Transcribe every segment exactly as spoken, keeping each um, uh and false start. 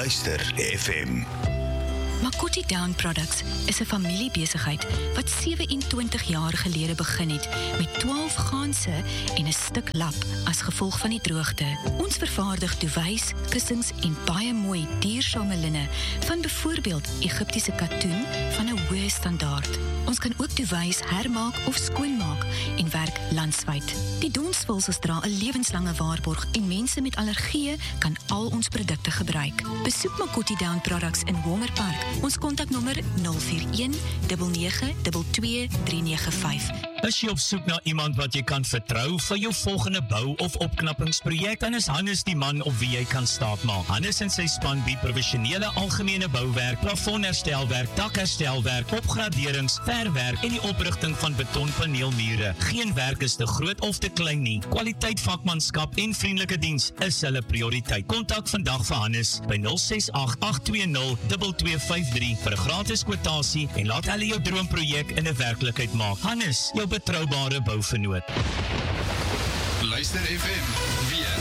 Luister F M. Makoti Down Products is 'n familiebesigheid wat sewe-en-twintig jaar gelede begin het met twaalf ganse en 'n stuk lap as gevolg van die droogte. Ons vervaardig duvets, kussings en baie mooi duursame linne van byvoorbeeld Egiptiese katoen van 'n hoë standaard. Ons kan ook duvets hermaak of skoonmaak en werk landwyd. Die donsvulsels dra 'n lewenslange waarborg en mense met allergieë kan al ons produkte gebruik. Besoek Makoti Down Products in Wongerpark. Ons kontaknommer nul vier een nege nege twee twee drie nege vyf. Is jy op soek na iemand wat jy kan vertrou vir jou volgende bou- of opknappingsprojek, dan is Hannes die man op wie jy kan staatmaak. Hannes en sy span bied professionele algemene bouwerk, plafonherstelwerk, dakherstelwerk, opgraderings, verwerk en die oprigting van betonpaneelmure. Geen werk is te groot of te klein nie. Kwaliteit, vakmanskap en vriendelike diens is hulle prioriteit. Kontak vandag vir Hannes by nul ses agt agt twee nul twee twee vyf drie vir 'n gratis kwotasie en laat hulle jou droomprojek in 'n werklikheid maak. Hannes, jou betroubare bouvernoot. Luister F M, weer.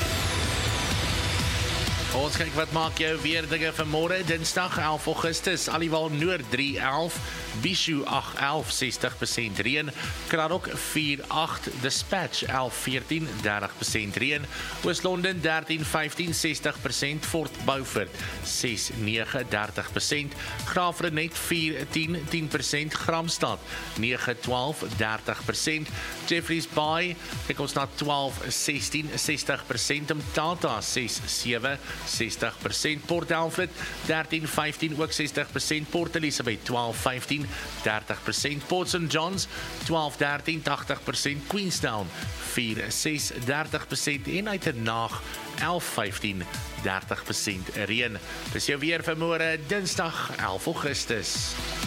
Ons kyk wat maak jou weer dinge vir môre, Dinsdag elf Augustus, Aliwal Noord drie elf, Bishu agt elf, sestig persent reën, Kranok vier agt, Dispatch elf veertien, dertig persent reën, Oos-London dertien vyftien, sestig persent, Fort Beaufort ses nege, dertig persent, Graafrenet vier tien, tien persent, Gramstad nege twaalf, dertig persent, Jeffreys Bay, kyk ons na twaalf sestien, sestig persent, Mtata ses sewe, sestig persent, Port Alfred dertien vyftien, ook sestig persent, Port Elizabeth twaalf vyftien, dertig persent, Port Saint John's twaalf dertien, tagtig persent, Queenstown vier ses, dertig persent en Uitenhaag elf vyftien, dertig persent reën. Dis jou weer vir môre, Dinsdag elf Augustus.